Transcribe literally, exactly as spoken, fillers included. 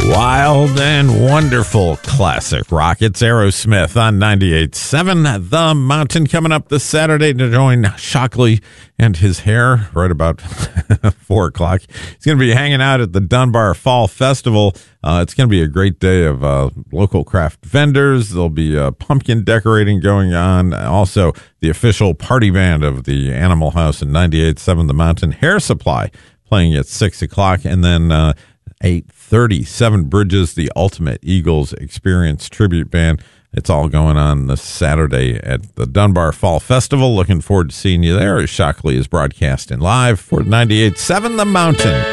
Wild and wonderful classic rock. It's Aerosmith on ninety-eight point seven The Mountain, coming up this Saturday to join Shockley and his hair right about four o'clock. He's going to be hanging out at the Dunbar Fall Festival. Uh, it's going to be a great day of uh, local craft vendors. There'll be uh, pumpkin decorating going on. Also, the official party band of the Animal House and ninety-eight point seven The Mountain, Hair Supply, playing at six o'clock. And then uh, eight thirty, Seven Bridges, the Ultimate Eagles Experience Tribute Band. It's all going on this Saturday at the Dunbar Fall Festival. Looking forward to seeing you there as Shockley is broadcasting live for ninety-eight point seven The Mountain.